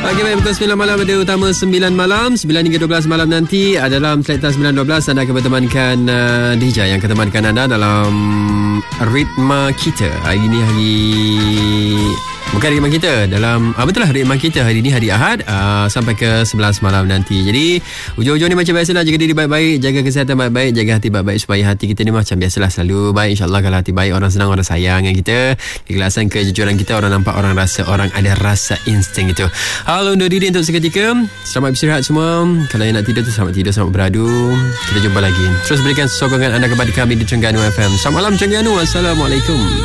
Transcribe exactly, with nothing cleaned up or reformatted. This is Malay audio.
Okey, baik, pukul sembilan malam ada utama sembilan malam, sembilan hingga dua belas malam nanti dalam Selekta sembilan dua belas anda akan bertemankan uh, D J yang akan temankan anda dalam Ritma Kita. Hari ini hari bukan Ritma Kita dalam ah, betul lah Ritma Kita hari ini hari Ahad uh, sampai ke sebelas malam nanti. Jadi hujung-hujung ni macam biasalah, jaga diri baik-baik, jaga kesihatan baik-baik, jaga hati baik-baik supaya hati kita ni macam biasalah selalu baik. InsyaAllah kalau hati baik, orang senang, orang sayang dengan kita, keikhlasan, kejujuran kita, orang nampak, orang rasa, orang ada rasa insting itu. Halo undur diri untuk seketika. Selamat beristirahat semua. Kalau yang nak tidur tu selamat tidur, selamat beradu. Kita jumpa lagi. Terus berikan sokongan anda kepada kami di Terengganu F M. Selamat malam Terengganu. Assalamualaikum.